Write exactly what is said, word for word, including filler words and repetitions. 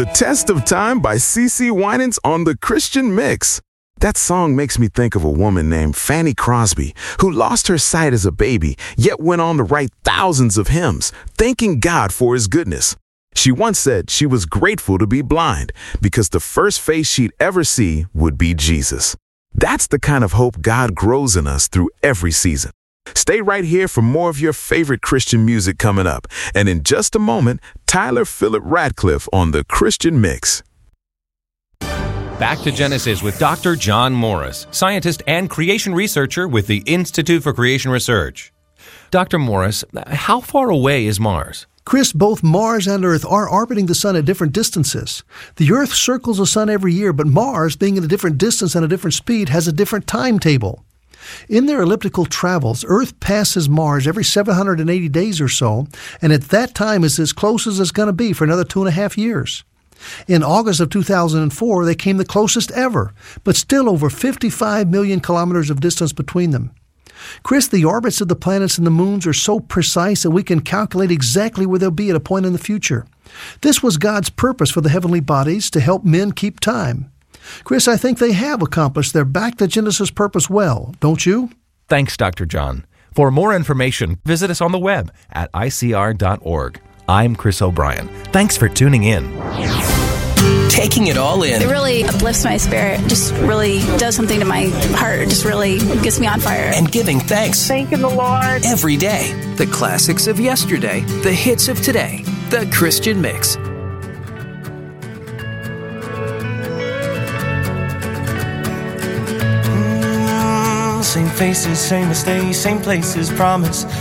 The Test of Time by CeCe Winans on the Christian Mix. That song makes me think of a woman named Fanny Crosby who lost her sight as a baby, yet went on to write thousands of hymns, thanking God for his goodness. She once said she was grateful to be blind because the first face she'd ever see would be Jesus. That's the kind of hope God grows in us through every season. Stay right here for more of your favorite Christian music coming up. And in just a moment, Tyler Phillip Radcliffe on the Christian Mix. Back to Genesis with Doctor John Morris, scientist and creation researcher with the Institute for Creation Research. Doctor Morris, how far away is Mars? Chris, both Mars and Earth are orbiting the Sun at different distances. The Earth circles the Sun every year, but Mars, being at a different distance and a different speed, has a different timetable. In their elliptical travels, Earth passes Mars every seven hundred eighty days or so, and at that time is as close as it's going to be for another two and a half years. In August of two thousand four, they came the closest ever, but still over fifty-five million kilometers of distance between them. Chris, the orbits of the planets and the moons are so precise that we can calculate exactly where they'll be at a point in the future. This was God's purpose for the heavenly bodies, to help men keep time. Chris, I think they have accomplished their Back to Genesis purpose well, don't you? Thanks, Doctor John. For more information, visit us on the web at I C R dot org. I'm Chris O'Brien. Thanks for tuning in. Taking it all in. It really uplifts my spirit. Just really does something to my heart. It just really gets me on fire. And giving thanks. Thanking the Lord. Every day. The classics of yesterday. The hits of today. The Christian Mix. Same faces, same mistakes, same places, promise